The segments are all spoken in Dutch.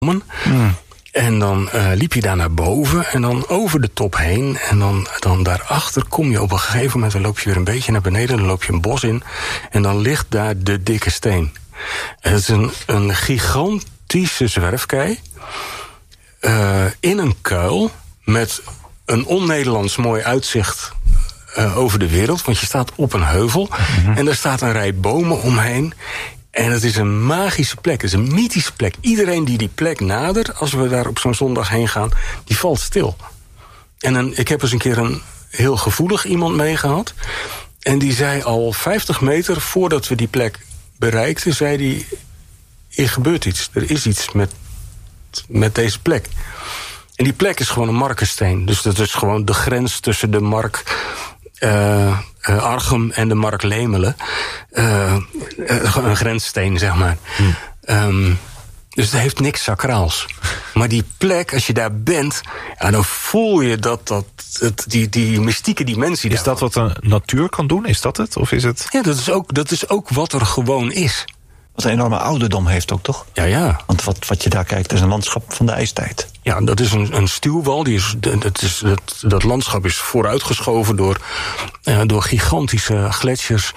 En dan liep je daar naar boven en dan over de top heen. En dan daarachter kom je op een gegeven moment, dan loop je weer een beetje naar beneden, dan loop je een bos in. En dan ligt daar de dikke steen. En het is een gigantische zwerfkei. In een kuil met een on-Nederlands mooi uitzicht over de wereld. Want je staat op een heuvel en er staat een rij bomen omheen. En het is een magische plek, het is een mythische plek. Iedereen die plek nadert, als we daar op zo'n zondag heen gaan, die valt stil. En ik heb eens een keer een heel gevoelig iemand meegehad. En die zei al 50 meter voordat we die plek bereikten, zei die: er gebeurt iets, er is iets met deze plek. En die plek is gewoon een markensteen. Dus dat is gewoon de grens tussen de mark Archem en de mark Lemelen. Een grenssteen, zeg maar. Dus het heeft niks sacraals. Maar die plek, als je daar bent, dan voel je die mystieke dimensie. Is dat wat de natuur kan doen? Is dat het? Of is het? Ja, dat is ook wat er gewoon is. Wat een enorme ouderdom heeft ook, toch? Ja. Want wat je daar kijkt is een landschap van de ijstijd. Ja, dat is een stuwwal. Dat landschap is vooruitgeschoven door gigantische gletsjers.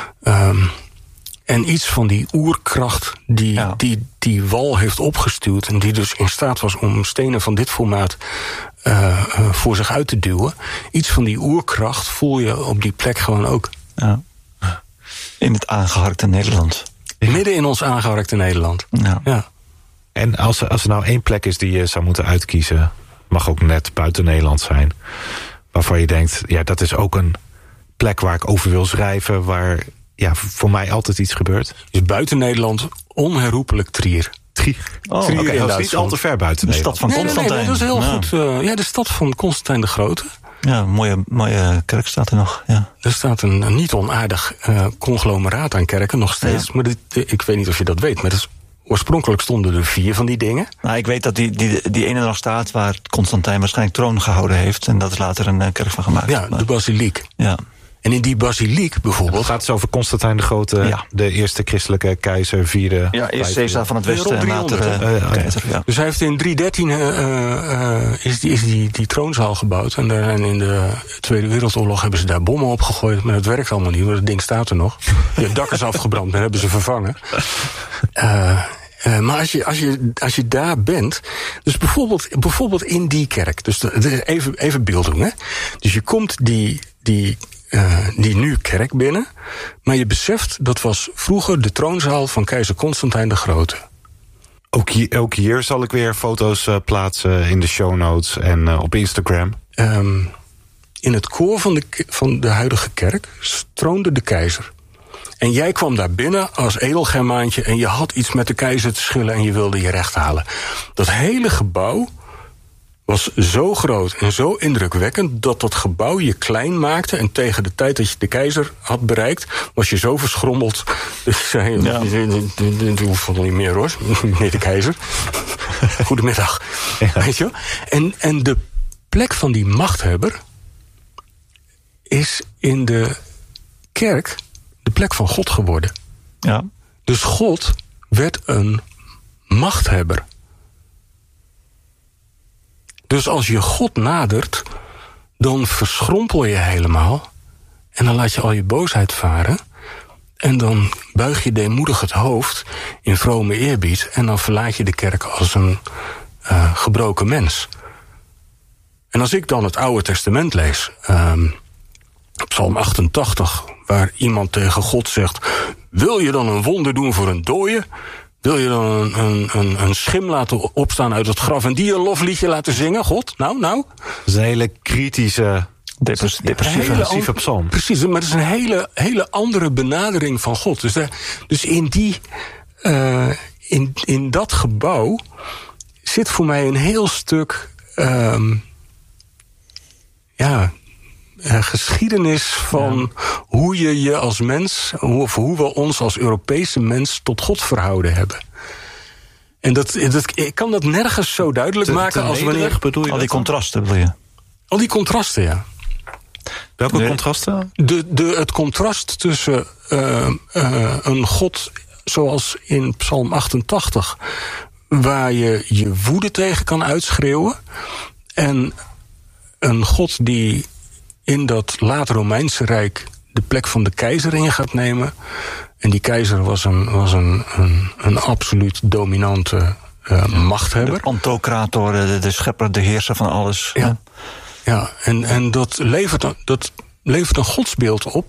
En iets van die oerkracht die wal heeft opgestuwd, en die dus in staat was om stenen van dit formaat voor zich uit te duwen. Iets van die oerkracht voel je op die plek gewoon ook. Ja. In het aangeharkte Nederland. Midden in ons aangeharkte Nederland. Ja. En als er nou één plek is die je zou moeten uitkiezen, mag ook net buiten Nederland zijn, waarvan je denkt, ja, dat is ook een plek waar ik over wil schrijven, waar voor mij altijd iets gebeurt. Dus buiten Nederland onherroepelijk Trier. Trier dat is niet al te ver buiten Nederland. De stad van Constantijn. Nee, dat is heel goed. De stad van Constantijn de Grote. Ja, een mooie kerk staat er nog. Ja. Er staat een niet onaardig conglomeraat aan kerken nog steeds. Ja. Maar ik weet niet of je dat weet, maar oorspronkelijk stonden er 4 van die dingen. Nou, ik weet dat die ene nog staat waar Constantijn waarschijnlijk troon gehouden heeft. En dat is later een kerk van gemaakt. Ja, de basiliek. Ja. En in die basiliek bijvoorbeeld... Het gaat dus over Constantijn de Grote, de eerste christelijke keizer, 4e... Ja, eerst Caesar van het Westen en later keizer. Ja. Dus hij heeft in 313 is die troonzaal gebouwd. En in de Tweede Wereldoorlog hebben ze daar bommen opgegooid. Maar dat werkt allemaal niet, want het ding staat er nog. Het dak is afgebrand, dat hebben ze vervangen. Maar als je daar bent, dus bijvoorbeeld in die kerk, dus even beeld doen, hè. Dus je komt die nu kerk binnen, maar je beseft, dat was vroeger de troonzaal van keizer Constantijn de Grote. Ook hier zal ik weer foto's plaatsen in de show notes en op Instagram. In het koor van de huidige kerk troonde de keizer. En jij kwam daar binnen als edelgermaantje en je had iets met de keizer te schillen en je wilde je recht halen. Dat hele gebouw was zo groot en zo indrukwekkend dat gebouw je klein maakte. En tegen de tijd dat je de keizer had bereikt, was je zo verschrommeld. Dus ik zei, dat hoeft nog niet meer hoor, meneer de keizer. Goedemiddag. Ja. Weet je wel? En de plek van die machthebber is in de kerk de plek van God geworden. Ja. Dus God werd een machthebber. Dus als je God nadert, dan verschrompel je helemaal. En dan laat je al je boosheid varen. En dan buig je deemoedig het hoofd in vrome eerbied. En dan verlaat je de kerk als een gebroken mens. En als ik dan het Oude Testament lees, Psalm 88, waar iemand tegen God zegt, wil je dan een wonder doen voor een dooie? Wil je dan een schim laten opstaan uit het graf en die een lofliedje laten zingen, God? Nou. Dat is een hele kritische, depressieve psalm. Precies, maar het is een hele andere benadering van God. Dus in dat gebouw zit voor mij een heel stuk geschiedenis van hoe je als mens, of hoe we ons als Europese mens tot God verhouden hebben. En ik kan dat nergens zo duidelijk maken als wanneer... Bedoel je al die contrasten, bedoel je? Al die contrasten, ja. Welke contrasten? Het contrast tussen een God zoals in Psalm 88... waar je je woede tegen kan uitschreeuwen. En een God die in dat laat Romeinse Rijk de plek van de keizer in gaat nemen. En die keizer was een absoluut dominante machthebber. De pantocrator, de schepper, de heerser van alles. Ja, en dat levert een godsbeeld op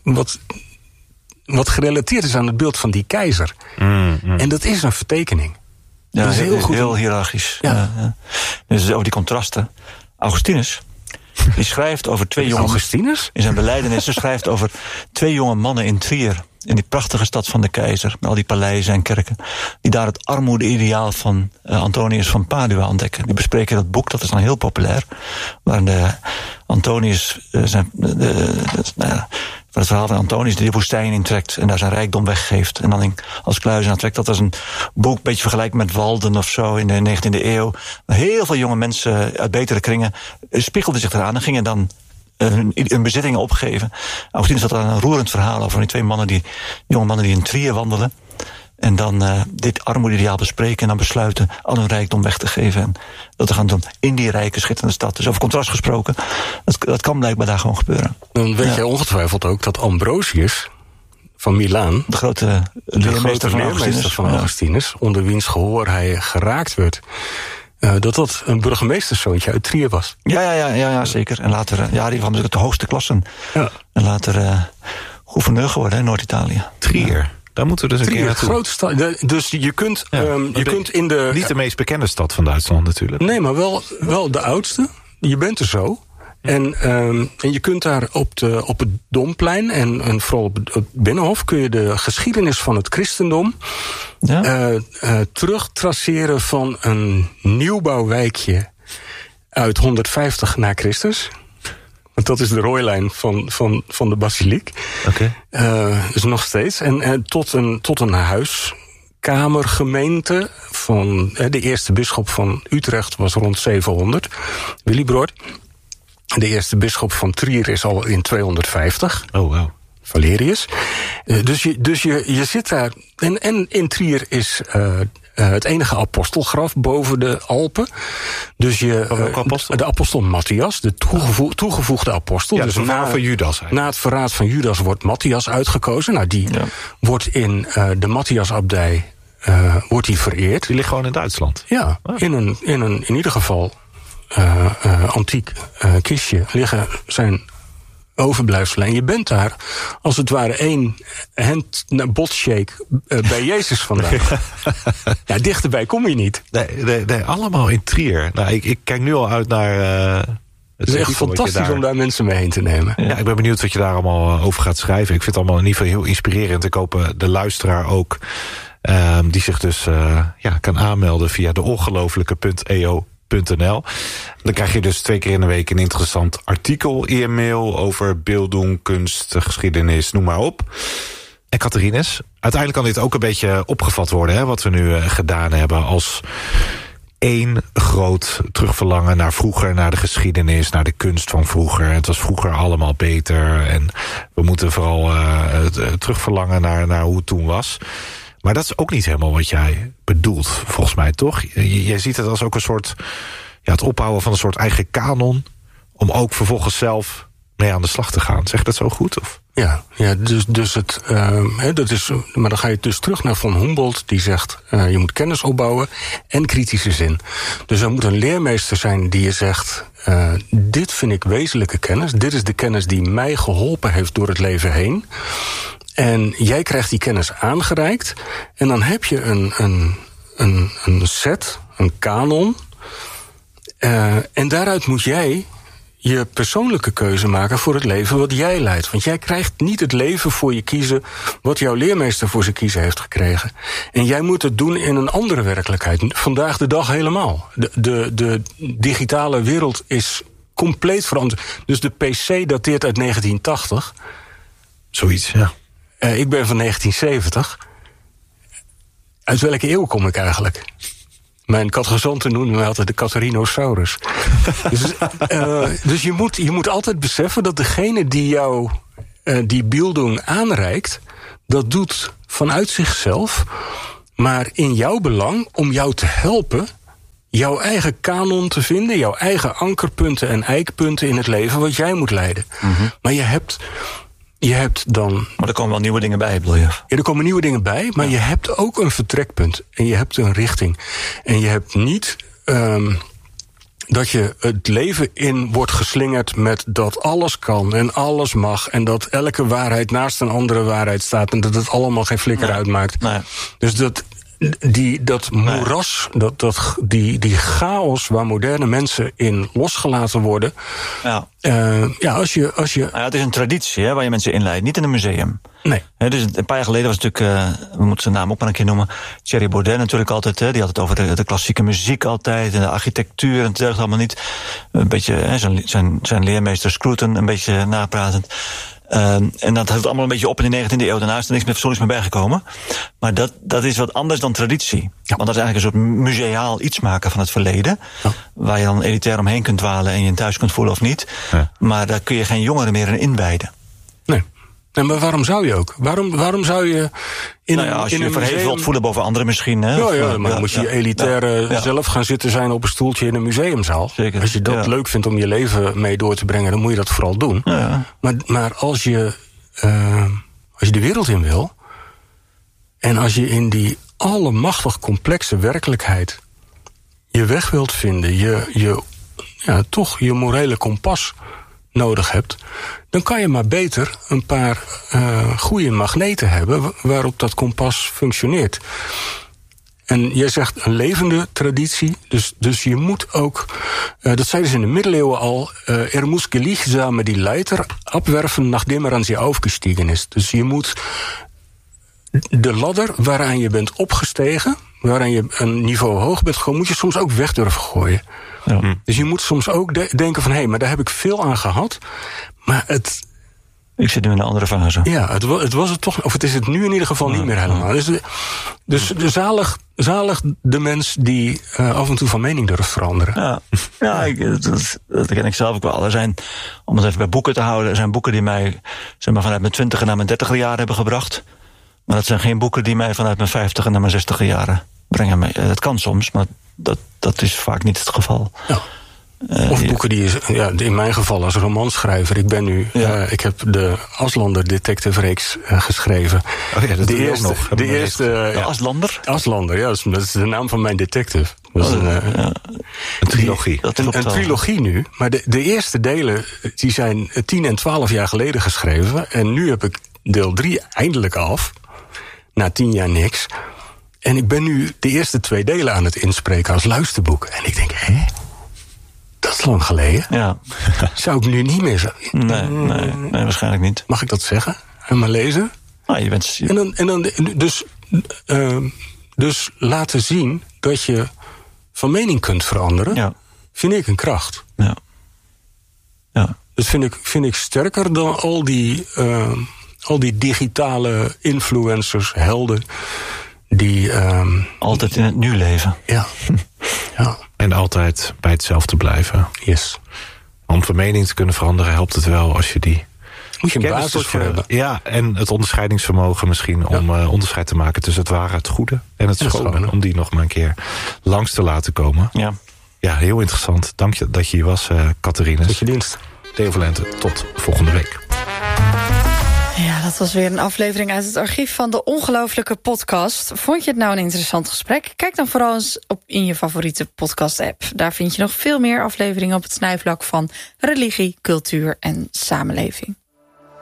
wat gerelateerd is aan het beeld van die keizer. En dat is een vertekening. Ja, dat is heel hiërarchisch. Ja. Dus over die contrasten. Augustinus, die schrijft over twee jonge... Augustinus? In zijn belijdenis schrijft over 2 jonge mannen in Trier. In die prachtige stad van de keizer. Met al die paleizen en kerken. Die daar het armoede-ideaal van Antonius van Padua ontdekken. Die bespreken dat boek, dat is dan heel populair. Waarin Antonius... het verhaal van Antonius die de woestijn intrekt en daar zijn rijkdom weggeeft. En dan als kluizenaar trekt. Dat is een boek, een beetje vergelijkbaar met Walden of zo in de 19e eeuw. Heel veel jonge mensen uit betere kringen spiegelden zich eraan en gingen dan hun bezittingen opgeven. Augustinus had daar een roerend verhaal over die 2 jonge mannen die in Trier wandelen. En dan dit armoede-ideaal bespreken en dan besluiten al hun rijkdom weg te geven. En dat te gaan doen in die rijke, schitterende stad. Dus over contrast gesproken, dat kan blijkbaar daar gewoon gebeuren. Dan weet jij ongetwijfeld ook dat Ambrosius van Milaan, de grote leermeester van Augustinus, onder wiens gehoor hij geraakt werd, dat een burgemeesterzoontje uit Trier was. Ja, zeker. En later, die kwam natuurlijk de hoogste klassen. Ja. En later gouverneur geworden in Noord-Italië. Trier. Ja. Daar moeten we dus een keer naartoe. Grote stad. Dus je kunt in de... Niet de meest bekende stad van Duitsland natuurlijk. Nee, maar wel de oudste. Je bent er zo. En je kunt daar op het Domplein en vooral op het Binnenhof kun je de geschiedenis van het christendom terugtraceren van een nieuwbouwwijkje uit 150 na Christus. Want dat is de rooilijn van de basiliek. Oké. Dus nog steeds. En tot een huiskamergemeente van de eerste bisschop van Utrecht was rond 700. Willibrord. De eerste bisschop van Trier is al in 250. Oh, wow. Valerius. Dus je zit daar. En in Trier is het enige apostelgraf boven de Alpen. Dus de apostel Matthias, de toegevoegde apostel. Ja, dus het verhaal van Judas. Na het verraad van Judas wordt Matthias uitgekozen. Nou, die wordt in de Matthiasabdij wordt die vereerd. Die ligt gewoon in Duitsland? Ja, in ieder geval antiek kistje liggen zijn overblijfselen. En je bent daar als het ware 1 hand naar botshake bij Jezus vandaan. Ja, dichterbij kom je niet. Nee, allemaal in Trier. Nou, ik kijk nu al uit naar... het is echt fantastisch om daar mensen mee heen te nemen. Ja, ik ben benieuwd wat je daar allemaal over gaat schrijven. Ik vind het allemaal in ieder geval heel inspirerend. Ik hoop de luisteraar ook die zich dus kan aanmelden via deongelofelijke.eo.nl. Dan krijg je dus 2 keer in de week een interessant artikel in je mail over beelddoen, kunst, geschiedenis, noem maar op. En Catharines, uiteindelijk kan dit ook een beetje opgevat worden, hè, wat we nu gedaan hebben, als 1 groot terugverlangen naar vroeger, naar de geschiedenis, naar de kunst van vroeger. Het was vroeger allemaal beter en we moeten vooral terugverlangen naar hoe het toen was. Maar dat is ook niet helemaal wat jij bedoelt, volgens mij, toch? Jij ziet het als ook een soort, het opbouwen van een soort eigen kanon, om ook vervolgens zelf mee aan de slag te gaan. Zeg ik dat zo goed? Of? Ja, dus het, dat is, maar dan ga je dus terug naar Von Humboldt, die zegt, je moet kennis opbouwen en kritische zin. Dus er moet een leermeester zijn die je zegt, dit vind ik wezenlijke kennis, dit is de kennis die mij geholpen heeft door het leven heen. En jij krijgt die kennis aangereikt. En dan heb je een set, een kanon. En daaruit moet jij je persoonlijke keuze maken voor het leven wat jij leidt. Want jij krijgt niet het leven voor je kiezen wat jouw leermeester voor zijn kiezen heeft gekregen. En jij moet het doen in een andere werkelijkheid. Vandaag de dag helemaal. De digitale wereld is compleet veranderd. Dus de PC dateert uit 1980. Zoiets, ja. Ik ben van 1970. Uit welke eeuw kom ik eigenlijk? Mijn catechizanten noemden mij altijd de Catharinosaurus. Dus je moet altijd beseffen dat degene die jou die beelddoen aanreikt, dat doet vanuit zichzelf, maar in jouw belang om jou te helpen jouw eigen kanon te vinden, jouw eigen ankerpunten en eikpunten in het leven wat jij moet leiden. Mm-hmm. Maar je hebt dan... Maar er komen wel nieuwe dingen bij, bedoel je? Ja, er komen nieuwe dingen bij, maar je hebt ook een vertrekpunt. En je hebt een richting. En je hebt niet dat je het leven in wordt geslingerd met dat alles kan en alles mag. En dat elke waarheid naast een andere waarheid staat. En dat het allemaal geen flikker uitmaakt. Nee. Dus dat moeras, die chaos waar moderne mensen in losgelaten worden. Als je... het is een traditie waar je mensen inleidt, niet in een museum. Nee. Dus een paar jaar geleden was natuurlijk, we moeten zijn naam ook maar een keer noemen, Thierry Baudet natuurlijk altijd. Die had het over de klassieke muziek altijd en de architectuur en het deugt allemaal niet. Een beetje zijn leermeester Scruton een beetje napratend. En dat hield allemaal een beetje op in de 19e eeuw. Daarna is er niks meer persoonlijks meer bijgekomen. Maar dat is wat anders dan traditie. Ja. Want dat is eigenlijk een soort museaal iets maken van het verleden. Ja. Waar je dan elitair omheen kunt dwalen en je in thuis kunt voelen of niet. Ja. Maar daar kun je geen jongeren meer in inwijden. Nee. Maar waarom zou je ook? Waarom zou je als je verheven wilt voelen boven anderen misschien. Hè? Maar dan moet je elitair zelf gaan zitten zijn op een stoeltje in een museumzaal. Zeker. Als je dat leuk vindt om je leven mee door te brengen, dan moet je dat vooral doen. Ja. Maar als je de wereld in wil, en als je in die allemachtig complexe werkelijkheid je weg wilt vinden, toch je morele kompas nodig hebt, dan kan je maar beter een paar goede magneten hebben waarop dat kompas functioneert. En jij zegt een levende traditie, dus je moet ook, dat zeiden ze in de middeleeuwen al, muss gleichsame die Leiter abwerfen nachdem aan sie aufgestiegen ist. Dus je moet de ladder waaraan je bent opgestegen, waaraan je een niveau hoog bent gekomen, moet je soms ook weg durven gooien. Ja. Dus je moet soms ook denken van, maar daar heb ik veel aan gehad, maar ik zit nu in een andere fase. Ja, het was het toch, of het is het nu in ieder geval niet meer helemaal. Dus zalig de mens die af en toe van mening durft veranderen. Dat ken ik zelf ook wel. Om het even bij boeken te houden, er zijn boeken die mij vanuit mijn 20 naar mijn 30 jaar hebben gebracht. Maar dat zijn geen boeken die mij vanuit mijn 50 naar mijn 60 jaren brengen. Dat kan soms, maar dat is vaak niet het geval. Ja. Of boeken die in mijn geval als romanschrijver. Ik heb de Aslander Detective reeks geschreven. Oh ja, dat de eerste, nog. De eerste. Aslander? Aslander, ja, dat is de naam van mijn detective. Dat is een trilogie. Een trilogie nu. Maar de eerste delen die zijn 10 en 12 jaar geleden geschreven. En nu heb ik deel 3 eindelijk af. Na 10 jaar niks. En ik ben nu de eerste 2 delen aan het inspreken als luisterboek. En ik denk, dat is lang geleden. Ja. Zou ik nu niet meer zo... Nee, waarschijnlijk niet. Mag ik dat zeggen? En maar lezen? Je bent... En dan dus laten zien dat je van mening kunt veranderen, vind ik een kracht. Ja. Dat vind ik sterker dan al die digitale influencers, helden, die altijd in het nu leven. Ja. En altijd bij hetzelfde blijven. Yes. Om van mening te kunnen veranderen helpt het wel als je die... Moet je een basis voor hebben. Ja, en het onderscheidingsvermogen misschien om onderscheid te maken tussen het ware, het goede en het schone. Om die nog maar een keer langs te laten komen. Ja, heel interessant. Dank je dat je hier was, Catharines. Tot je dienst. Theo Valente, tot volgende week. Ja, dat was weer een aflevering uit het archief van de Ongelooflijke Podcast. Vond je het nou een interessant gesprek? Kijk dan vooral eens in je favoriete podcast-app. Daar vind je nog veel meer afleveringen op het snijvlak van religie, cultuur en samenleving.